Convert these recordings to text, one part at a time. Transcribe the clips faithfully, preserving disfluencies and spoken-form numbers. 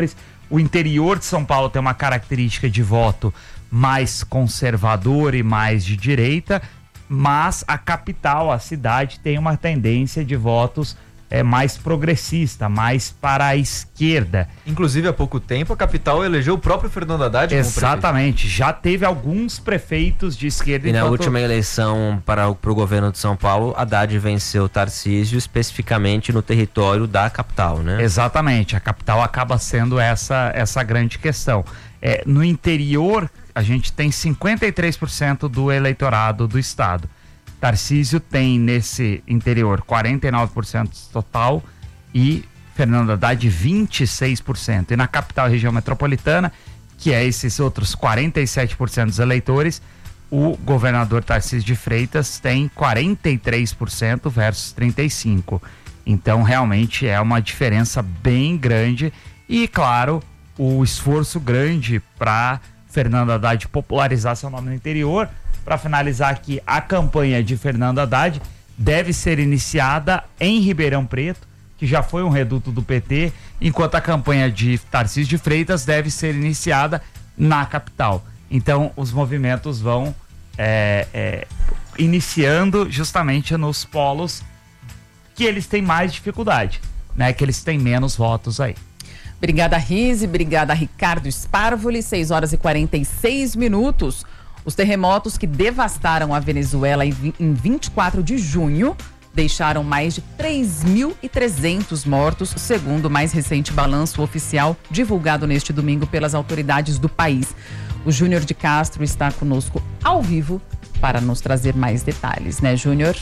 O interior de São Paulo tem uma característica de voto mais conservador e mais de direita, mas a capital, a cidade, tem uma tendência de votos é, mais progressista, mais para a esquerda. Inclusive, há pouco tempo, a capital elegeu o próprio Fernando Haddad como prefeito. Exatamente, já teve alguns prefeitos de esquerda. E na enquanto... última eleição para o pro governo de São Paulo, Haddad venceu Tarcísio especificamente no território da capital, né? Exatamente, a capital acaba sendo essa, essa grande questão. É, no interior, a gente tem cinquenta e três por cento do eleitorado do estado. Tarcísio tem nesse interior quarenta e nove por cento total e Fernando Haddad vinte e seis por cento. E na capital região metropolitana, que é esses outros quarenta e sete por cento dos eleitores, o governador Tarcísio de Freitas tem quarenta e três por cento versus trinta e cinco por cento. Então realmente é uma diferença bem grande e, claro, o esforço grande para Fernando Haddad popularizar seu nome no interior. Para finalizar aqui, a campanha de Fernando Haddad deve ser iniciada em Ribeirão Preto, que já foi um reduto do P T, enquanto a campanha de Tarcísio de Freitas deve ser iniciada na capital. Então, os movimentos vão é, é, iniciando justamente nos polos que eles têm mais dificuldade, né? Que eles têm menos votos aí. Obrigada, Rise. Obrigada, Ricardo Sparvoli. seis horas e quarenta e seis minutos. Os terremotos que devastaram a Venezuela em vinte e quatro de junho deixaram mais de três mil e trezentos mortos, segundo o mais recente balanço oficial divulgado neste domingo pelas autoridades do país. O Júnior de Castro está conosco ao vivo para nos trazer mais detalhes, né, Júnior?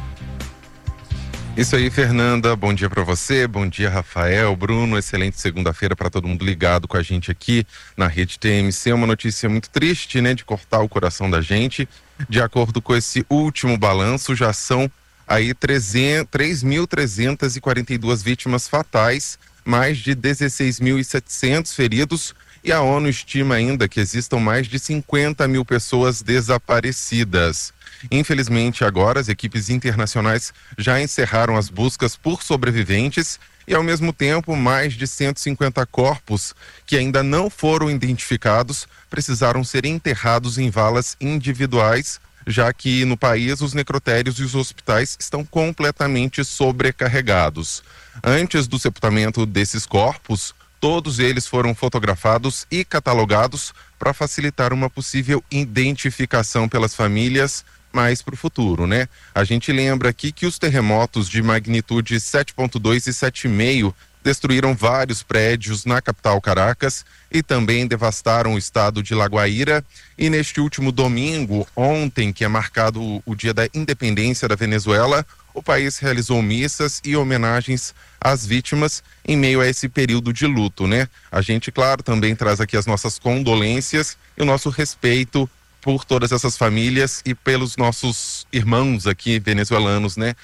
Isso aí, Fernanda, bom dia para você, bom dia, Rafael, Bruno, excelente segunda-feira para todo mundo ligado com a gente aqui na Rede T M C. Uma notícia muito triste, né, de cortar o coração da gente. De acordo com esse último balanço, já são aí três mil trezentas e quarenta e duas vítimas fatais, mais de dezesseis mil e setecentos feridos, e a ONU estima ainda que existam mais de cinquenta mil pessoas desaparecidas. Infelizmente, agora as equipes internacionais já encerraram as buscas por sobreviventes e, ao mesmo tempo, mais de cento e cinquenta corpos que ainda não foram identificados precisaram ser enterrados em valas individuais, já que no país os necrotérios e os hospitais estão completamente sobrecarregados. Antes do sepultamento desses corpos, todos eles foram fotografados e catalogados para facilitar uma possível identificação pelas famílias mais para o futuro, né? A gente lembra aqui que os terremotos de magnitude sete ponto dois e sete vírgula cinco destruíram vários prédios na capital Caracas e também devastaram o estado de Lagoaíra. E neste último domingo, ontem, que é marcado o, o dia da independência da Venezuela, o país realizou missas e homenagens às vítimas em meio a esse período de luto, né? A gente, claro, também traz aqui as nossas condolências e o nosso respeito por todas essas famílias e pelos nossos irmãos aqui venezuelanos, né,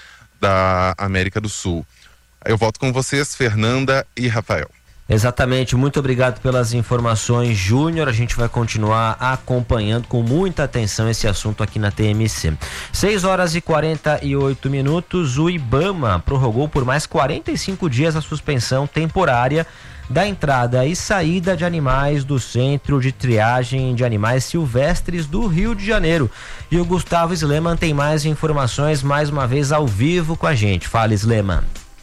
da América do Sul. Eu volto com vocês, Fernanda e Rafael. Exatamente, muito obrigado pelas informações, Júnior. A gente vai continuar acompanhando com muita atenção esse assunto aqui na T M C. seis horas e quarenta e oito minutos, o IBAMA prorrogou por mais quarenta e cinco dias a suspensão temporária da entrada e saída de animais do Centro de Triagem de Animais Silvestres do Rio de Janeiro. E o Gustavo Sleman tem mais informações, mais uma vez ao vivo com a gente. Fala, Sleman.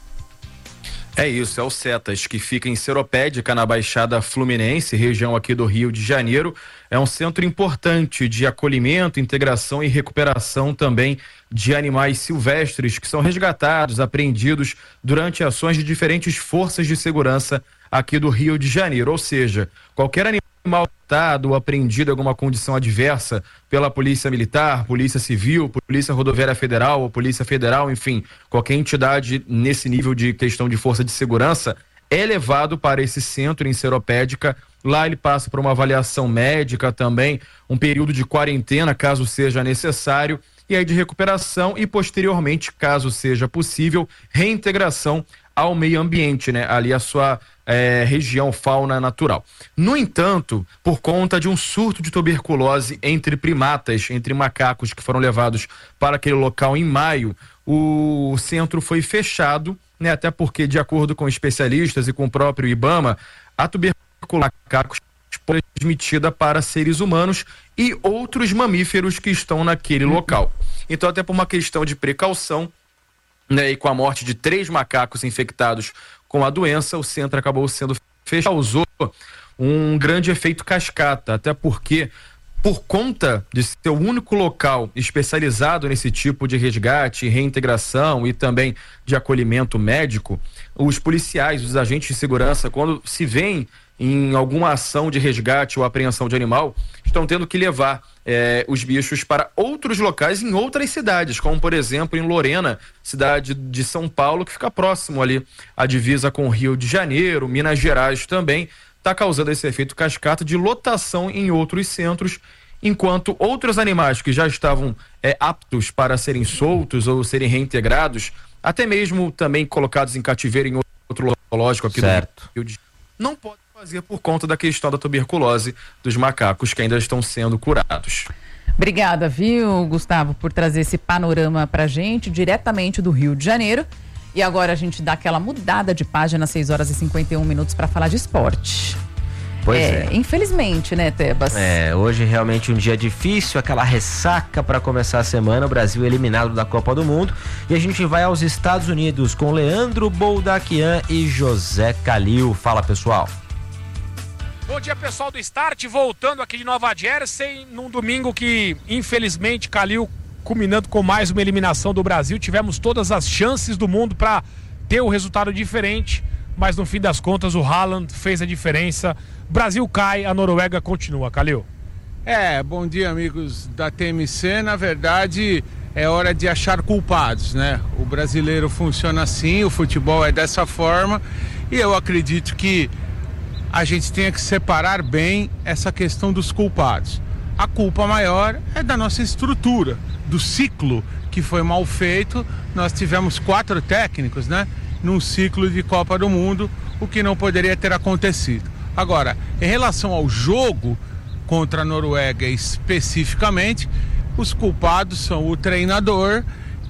É isso, é o Cetas, que fica em Seropédica, na Baixada Fluminense, região aqui do Rio de Janeiro. É um centro importante de acolhimento, integração e recuperação também de animais silvestres que são resgatados, apreendidos durante ações de diferentes forças de segurança aqui do Rio de Janeiro. Ou seja, qualquer animal maltratado ou apreendido em alguma condição adversa pela Polícia Militar, Polícia Civil, Polícia Rodoviária Federal ou Polícia Federal, enfim, qualquer entidade nesse nível de questão de força de segurança, é levado para esse centro em Seropédica. Lá ele passa por uma avaliação médica também, um período de quarentena, caso seja necessário, e aí de recuperação e posteriormente, caso seja possível, reintegração ao meio ambiente, né? Ali a sua é, região fauna natural. No entanto, por conta de um surto de tuberculose entre primatas, entre macacos que foram levados para aquele local em maio, o centro foi fechado, né? Até porque, de acordo com especialistas e com o próprio IBAMA, a tuberculose macacos transmitida para seres humanos e outros mamíferos que estão naquele local. Então, até por uma questão de precaução, né, e com a morte de três macacos infectados com a doença, o centro acabou sendo fechado. Causou um grande efeito cascata, até porque, por conta de ser o único local especializado nesse tipo de resgate, reintegração e também de acolhimento médico, os policiais, os agentes de segurança, quando se veem em alguma ação de resgate ou apreensão de animal, estão tendo que levar eh, os bichos para outros locais em outras cidades, como por exemplo em Lorena, cidade de São Paulo, que fica próximo ali à divisa com o Rio de Janeiro, Minas Gerais também, está causando esse efeito cascata de lotação em outros centros, enquanto outros animais que já estavam eh, aptos para serem soltos ou serem reintegrados, até mesmo também colocados em cativeiro em outro zoológico aqui certo. do Rio de Janeiro, não pode fazer por conta da questão da tuberculose dos macacos que ainda estão sendo curados. Obrigada, viu, Gustavo, por trazer esse panorama pra gente, diretamente do Rio de Janeiro. E agora a gente dá aquela mudada de página, seis horas e cinquenta e um minutos, para falar de esporte. Pois é, é. Infelizmente, né, Tebas? É, hoje realmente um dia difícil, aquela ressaca para começar a semana, o Brasil eliminado da Copa do Mundo, e a gente vai aos Estados Unidos com Leandro Boldaquian e José Calil. Fala, pessoal. Bom dia, pessoal do Start, voltando aqui de Nova Jersey, num domingo que, infelizmente, Calil, culminando com mais uma eliminação do Brasil, tivemos todas as chances do mundo para ter um resultado diferente, mas no fim das contas o Haaland fez a diferença. Brasil cai, a Noruega continua. Calil. É, bom dia, amigos da T M C. Na verdade, é hora de achar culpados, né? O brasileiro funciona assim, o futebol é dessa forma, e eu acredito que a gente tenha que separar bem essa questão dos culpados. A culpa maior é da nossa estrutura, do ciclo que foi mal feito. Nós tivemos quatro técnicos, né? Num ciclo de Copa do Mundo, o que não poderia ter acontecido. Agora, em relação ao jogo contra a Noruega especificamente, os culpados são o treinador,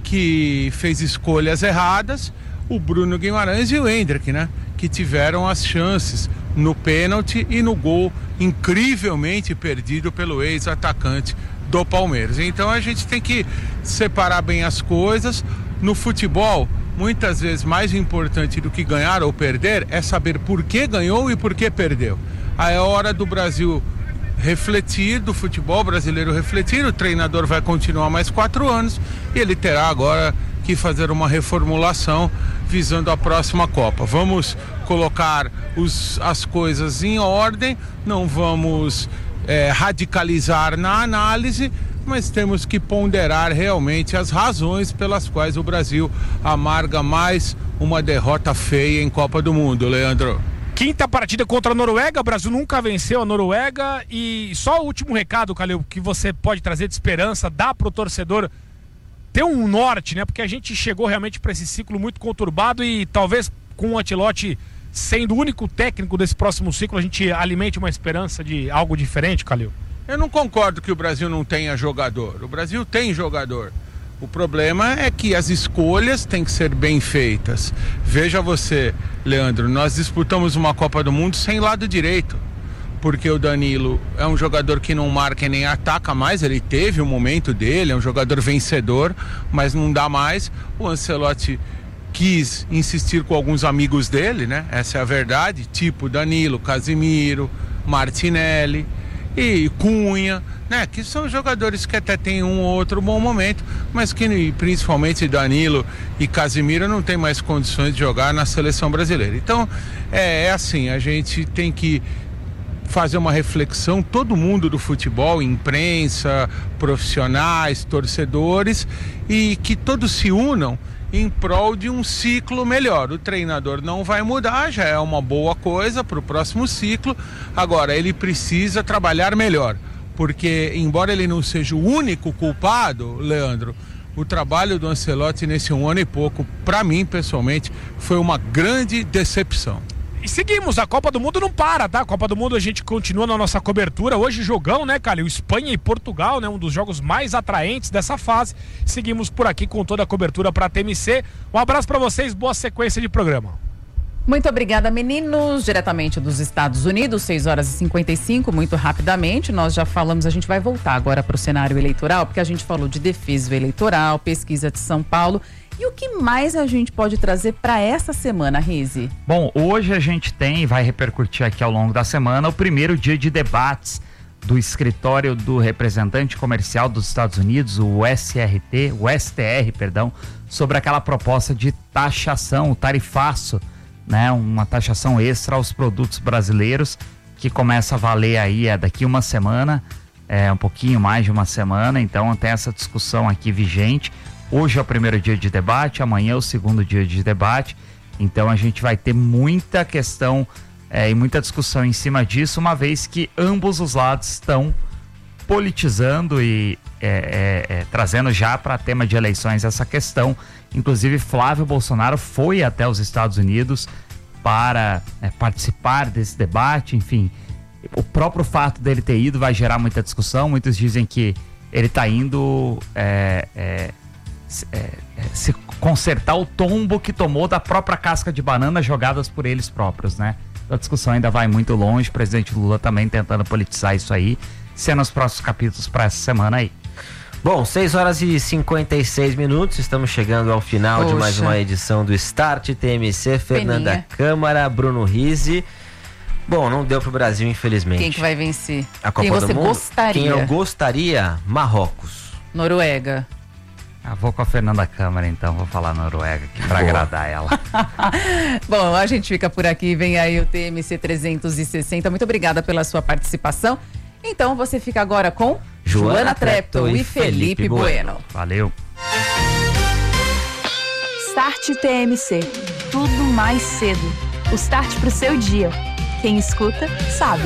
que fez escolhas erradas, o Bruno Guimarães e o Endrick, né? Que tiveram as chances no pênalti e no gol incrivelmente perdido pelo ex-atacante do Palmeiras. Então a gente tem que separar bem as coisas. No futebol, muitas vezes mais importante do que ganhar ou perder é saber por que ganhou e por que perdeu. Aí é hora do Brasil refletir, do futebol brasileiro refletir. O treinador vai continuar mais quatro anos e ele terá agora que fazer uma reformulação visando a próxima Copa. Vamos colocar os, as coisas em ordem, não vamos é, radicalizar na análise, mas temos que ponderar realmente as razões pelas quais o Brasil amarga mais uma derrota feia em Copa do Mundo, Leandro. Quinta partida contra a Noruega, o Brasil nunca venceu a Noruega, e só o último recado, Calil, que você pode trazer de esperança, dá pro torcedor ter um norte, né? Porque a gente chegou realmente para esse ciclo muito conturbado e talvez com o Ancelotti sendo o único técnico desse próximo ciclo, a gente alimente uma esperança de algo diferente, Calil. Eu não concordo que o Brasil não tenha jogador. O Brasil tem jogador. O problema é que as escolhas têm que ser bem feitas. Veja você, Leandro, nós disputamos uma Copa do Mundo sem lado direito, porque o Danilo é um jogador que não marca e nem ataca mais. Ele teve o momento dele, é um jogador vencedor, mas não dá mais. O Ancelotti quis insistir com alguns amigos dele, né? Essa é a verdade, tipo Danilo, Casimiro, Martinelli e Cunha, né? Que são jogadores que até tem um ou outro bom momento, mas que principalmente Danilo e Casimiro não tem mais condições de jogar na seleção brasileira. Então é, é assim, a gente tem que fazer uma reflexão, todo mundo do futebol, imprensa, profissionais, torcedores, e que todos se unam em prol de um ciclo melhor. O treinador não vai mudar, já é uma boa coisa para o próximo ciclo. Agora, ele precisa trabalhar melhor, porque embora ele não seja o único culpado, Leandro, o trabalho do Ancelotti nesse um ano e pouco, para mim, pessoalmente, foi uma grande decepção. E seguimos, a Copa do Mundo não para, tá? A Copa do Mundo a gente continua na nossa cobertura. Hoje jogão, né, Calil? Espanha e Portugal, né? Um dos jogos mais atraentes dessa fase. Seguimos por aqui com toda a cobertura para a T M C. Um abraço para vocês, boa sequência de programa. Muito obrigada, meninos. Diretamente dos Estados Unidos, seis horas e cinquenta e cinco, muito rapidamente. Nós já falamos, a gente vai voltar agora para o cenário eleitoral, porque a gente falou de defesa eleitoral, pesquisa de São Paulo. E o que mais a gente pode trazer para essa semana, Rize? Bom, hoje a gente tem, e vai repercutir aqui ao longo da semana, o primeiro dia de debates do escritório do representante comercial dos Estados Unidos, o S R T, o S T R, perdão, sobre aquela proposta de taxação, o tarifaço, né, uma taxação extra aos produtos brasileiros, que começa a valer aí é, daqui uma semana, é, um pouquinho mais de uma semana, então tem essa discussão aqui vigente. Hoje é o primeiro dia de debate, amanhã é o segundo dia de debate, então a gente vai ter muita questão é, e muita discussão em cima disso, uma vez que ambos os lados estão politizando e é, é, é, trazendo já para tema de eleições essa questão. Inclusive Flávio Bolsonaro foi até os Estados Unidos para é, participar desse debate. Enfim, o próprio fato dele ter ido vai gerar muita discussão. Muitos dizem que ele está indo é, é, é, é, se consertar o tombo que tomou da própria casca de banana jogadas por eles próprios, né? A discussão ainda vai muito longe, o presidente Lula também tentando politizar isso aí, sendo os próximos capítulos para essa semana aí. Bom, seis horas e cinquenta e seis minutos, estamos chegando ao final Poxa. de mais uma edição do Start T M C. Fernanda Peninha. Câmara, Bruno Rize. Bom, não deu pro Brasil, infelizmente. Quem que vai vencer? A Copa Quem do você Mundo? gostaria? Quem eu gostaria? Marrocos. Noruega. Ah, vou com a Fernanda Câmara, então, vou falar Noruega aqui pra Boa. agradar ela. Bom, a gente fica por aqui, vem aí o T M C trezentos e sessenta. Muito obrigada pela sua participação. Então você fica agora com Joana, Joana Treptow e Felipe, Felipe bueno. bueno. Valeu. Start T M C. Tudo mais cedo. O start pro seu dia. Quem escuta, sabe.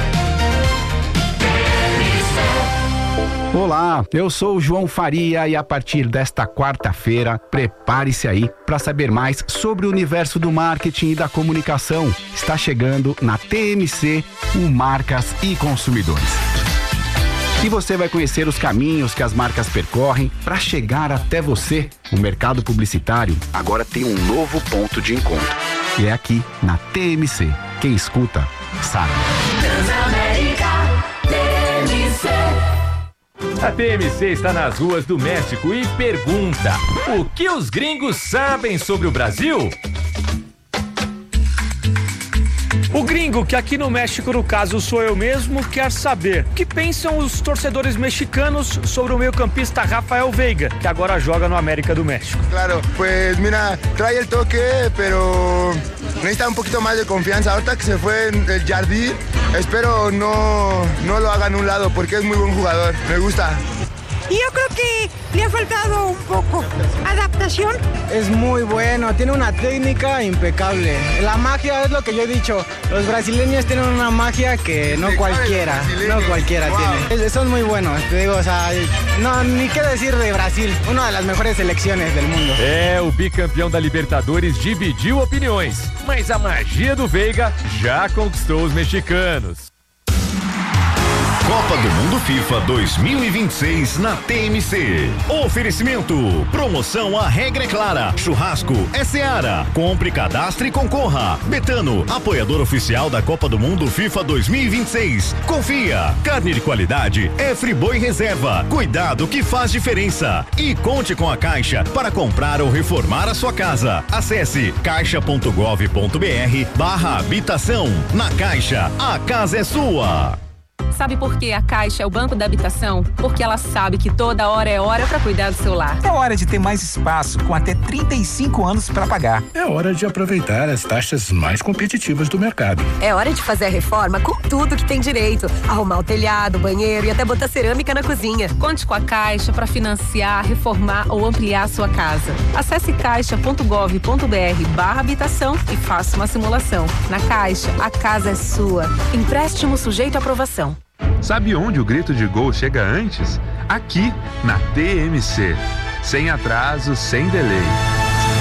Olá, eu sou o João Faria e a partir desta quarta-feira, prepare-se aí para saber mais sobre o universo do marketing e da comunicação. Está chegando na T M C o Marcas e Consumidores. E você vai conhecer os caminhos que as marcas percorrem para chegar até você. O mercado publicitário agora tem um novo ponto de encontro. E é aqui na T M C. Quem escuta, sabe. Transamérica T M C. A T M C está nas ruas do México e pergunta: o que os gringos sabem sobre o Brasil? O gringo, que aqui no México, no caso sou eu mesmo, quer saber o que pensam os torcedores mexicanos sobre o meio-campista Rafael Veiga, que agora joga no América do México. Claro, pues mira, trae el toque, pero necesita un poquito más de confianza. Ahorita que se fue el Jardín, espero no, no lo haga en un lado, porque es muy buen jugador, me gusta. Y yo creo que le ha faltado un poco adaptación. Es muy bueno, tiene una técnica impecable. La magia es lo que yo he dicho. Los brasileños tienen una magia que no cualquiera, no cualquiera wow. tiene. Son muy buenos, te digo, o sea, no, ni qué decir de Brasil, una de las mejores selecciones del mundo. É, o bicampeão da Libertadores dividiu opiniões, mas a magia do Veiga já conquistou os mexicanos. Copa do Mundo FIFA dois mil e vinte e seis na T M C. Oferecimento. Promoção A Regra é Clara. Churrasco é Seara. Compre, cadastre e concorra. Betano, apoiador oficial da Copa do Mundo FIFA dois mil e vinte e seis. Confia. Carne de qualidade é Friboi Reserva. Cuidado que faz diferença. E conte com a Caixa para comprar ou reformar a sua casa. Acesse caixa ponto gov ponto br barra habitação. Na Caixa, a casa é sua. Sabe por que a Caixa é o banco da habitação? Porque ela sabe que toda hora é hora para cuidar do seu lar. É hora de ter mais espaço, com até trinta e cinco anos para pagar. É hora de aproveitar as taxas mais competitivas do mercado. É hora de fazer a reforma com tudo que tem direito. Arrumar o telhado, o banheiro e até botar cerâmica na cozinha. Conte com a Caixa para financiar, reformar ou ampliar a sua casa. Acesse caixa ponto gov ponto br barra habitação e faça uma simulação. Na Caixa, a casa é sua. Empréstimo sujeito à aprovação. Sabe onde o grito de gol chega antes? Aqui, na T M C. Sem atraso, sem delay.